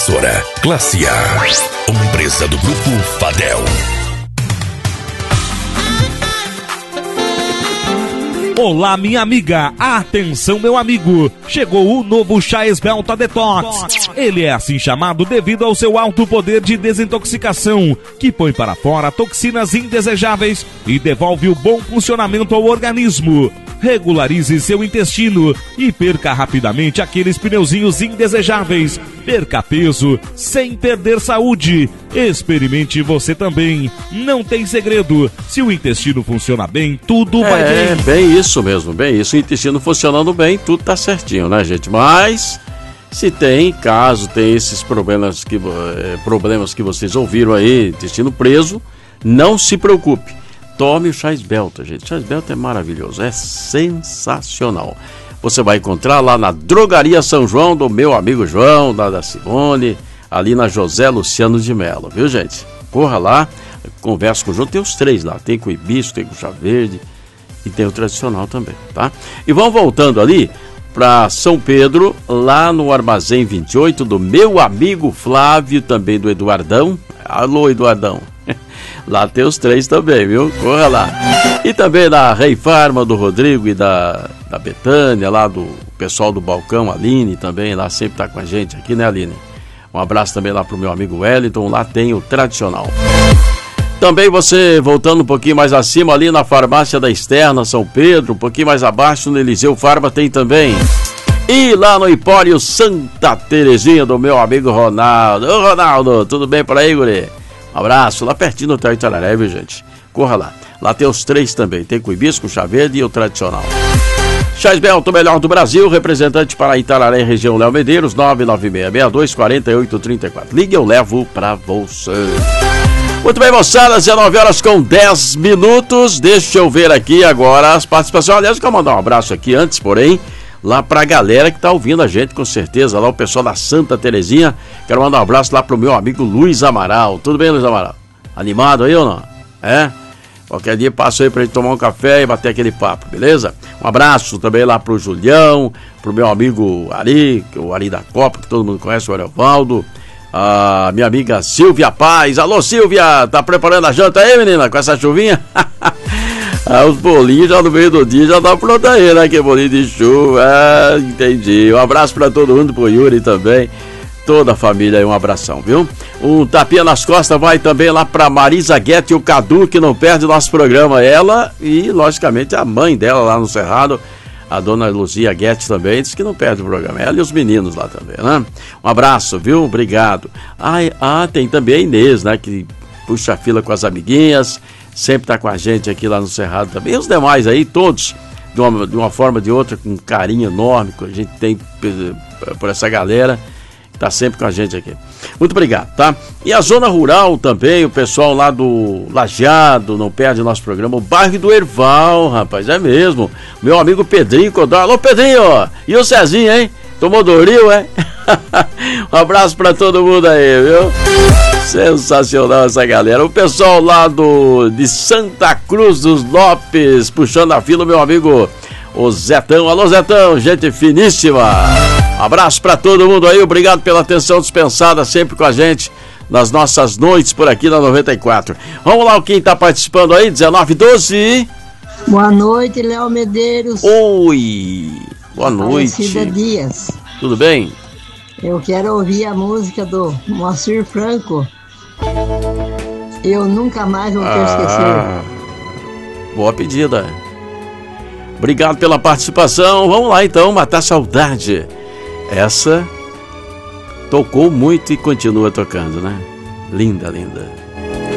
Emissora Classe A, uma empresa do Grupo Fadel. Olá, minha amiga. Atenção, meu amigo. Chegou o novo Chá Esbelta Detox. Ele é assim chamado devido ao seu alto poder de desintoxicação, que põe para fora toxinas indesejáveis e devolve o bom funcionamento ao organismo. Regularize seu intestino e perca rapidamente aqueles pneuzinhos indesejáveis. Perca peso sem perder saúde. Experimente você também. Não tem segredo. Se o intestino funciona bem, tudo vai bem. É bem isso mesmo, bem isso. O intestino funcionando bem, tudo tá certinho, né, gente? Mas se caso tem esses problemas que vocês ouviram aí, intestino preso, não se preocupe. Tome o Chá Esbelta, gente. O Chá Esbelta é maravilhoso, é sensacional. Você vai encontrar lá na Drogaria São João, do meu amigo João, da Simone, ali na José Luciano de Mello, viu, gente? Corra lá, conversa com o João, tem os três lá, tem com o hibisco, tem com o chá verde e tem o tradicional também, tá? E vamos voltando ali para São Pedro, lá no Armazém 28, do meu amigo Flávio, também do Eduardão. Alô, Eduardão. Lá tem os três também, viu? Corra lá. E também da Rei Farma, do Rodrigo e da Betânia, lá do pessoal do Balcão, a Aline também, lá sempre tá com a gente aqui, né, Aline? Um abraço também lá pro meu amigo Wellington, lá tem o tradicional. Também você, voltando um pouquinho mais acima, ali na Farmácia da Externa, São Pedro, um pouquinho mais abaixo, no Eliseu Farma tem também. E lá no Empório Santa Terezinha, do meu amigo Ronaldo. Ô, Ronaldo, tudo bem por aí, guri? Um abraço, lá pertinho do Hotel Itararé, viu, gente? Corra lá. Lá tem os três também. Tem com o hibisco, chá verde e o tradicional. Chá Esbelta, o melhor do Brasil. Representante para Itararé, região Léo Medeiros, 996624834. Ligue, eu levo pra você. Muito bem, moçada, 19 horas com 10 minutos. Deixa eu ver aqui agora as participações. Aliás, eu quero mandar um abraço aqui antes, porém, lá pra galera que tá ouvindo a gente, com certeza, lá o pessoal da Santa Terezinha. Quero mandar um abraço lá pro meu amigo Luiz Amaral. Tudo bem, Luiz Amaral? Animado aí ou não? É? Qualquer dia passa aí pra gente tomar um café e bater aquele papo, beleza? Um abraço também lá pro Julião, pro meu amigo Ari, o Ari da Copa, que todo mundo conhece, o Ariovaldo. A minha amiga Silvia Paz. Alô, Silvia, tá preparando a janta aí, menina, com essa chuvinha? Os bolinhos já no meio do dia já tá pronto aí, né? Que bolinho de chuva. Entendi. Um abraço pra todo mundo, pro Yuri também. Toda a família aí, um abração, viu? Um tapinha nas costas vai também lá pra Marisa Guete e o Cadu, que não perde o nosso programa. Ela e, logicamente, a mãe dela lá no Cerrado, a dona Luzia Guete também, diz que não perde o programa. Ela e os meninos lá também, né? Um abraço, viu? Obrigado. Tem também a Inês, né? Que puxa a fila com as amiguinhas. Sempre tá com a gente aqui lá no Cerrado também. E os demais aí, todos, de uma forma ou de outra, com um carinho enorme que a gente tem por essa galera que tá sempre com a gente aqui. Muito obrigado, tá? E a zona rural também, o pessoal lá do Lajeado, não perde o nosso programa. O bairro do Erval, rapaz, é mesmo. Meu amigo Pedrinho Codó. Alô, Pedrinho! E o Cezinho, hein? Tomou Doril, é? Um abraço pra todo mundo aí, viu? Sensacional essa galera. O pessoal lá de Santa Cruz dos Lopes, puxando a fila, meu amigo o Zetão. Alô, Zetão, gente finíssima. Abraço pra todo mundo aí, obrigado pela atenção dispensada sempre com a gente nas nossas noites por aqui na 94. Vamos lá, quem tá participando aí, 1912. Boa noite, Léo Medeiros. Oi, boa noite. Aparecida Dias. Tudo bem? Eu quero ouvir a música do Moacir Franco. Eu nunca mais vou ter esquecido. Boa pedida. Obrigado pela participação. Vamos lá então, matar saudade. Essa tocou muito e continua tocando, né? Linda, linda.